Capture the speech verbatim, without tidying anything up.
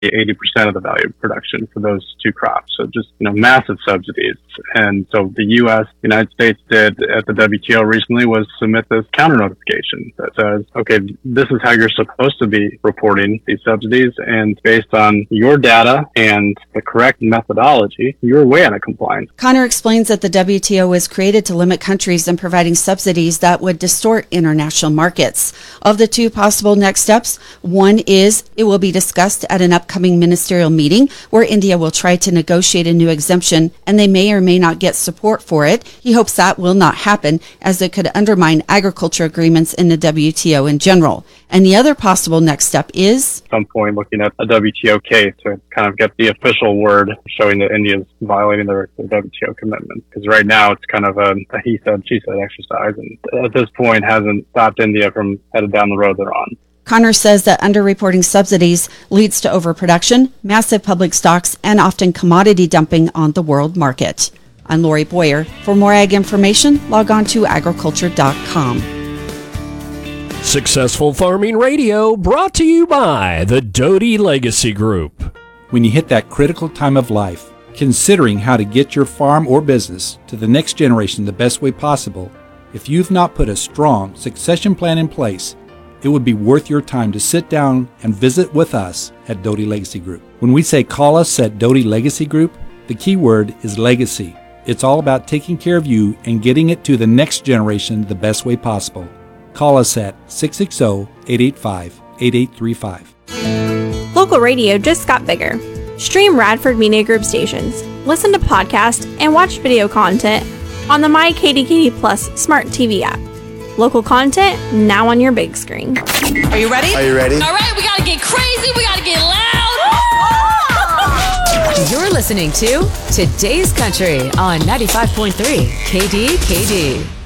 eighty percent of the value of production for those two crops. So just, you know, massive subsidies. And so the U S, United States did at the W T O recently was submit this counter notification that says, okay, this is how you're supposed to be reporting these subsidies. And based on your data and the correct methodology, you're way out of compliance. Connor explains that the W T O was created to limit countries in providing subsidies that would distort international markets. Of the two possible next steps, one is it will be discussed at an upcoming ministerial meeting where India will try to negotiate a new exemption, and they may or may not get support for it. He hopes that will not happen, as it could undermine agriculture agreements in the W T O in general. And the other possible next step is at some point looking at a W T O case to kind of get the official word showing that India is violating their, their W T O commitment. Because right now it's kind of a, a he said, she said exercise, and at this point hasn't stopped India from headed down the road they're on. Connor says that underreporting subsidies leads to overproduction, massive public stocks, and often commodity dumping on the world market. I'm Lori Boyer. For more ag information, log on to agriculture dot com. Successful Farming Radio brought to you by the Doty Legacy Group. When you hit that critical time of life, considering how to get your farm or business to the next generation the best way possible, if you've not put a strong succession plan in place, it would be worth your time to sit down and visit with us at Doty Legacy Group. When we say call us at Doty Legacy Group, the key word is legacy. It's all about taking care of you and getting it to the next generation the best way possible. Call us at six six zero, eight eight five, eight eight three five. Local radio just got bigger. Stream Radford Media Group stations, listen to podcasts, and watch video content on the My K D K D Plus Smart T V app. Local content now on your big screen. Are you ready? Are you ready? All right, we gotta get crazy, we gotta get loud. You're listening to Today's Country on ninety-five point three K D K D.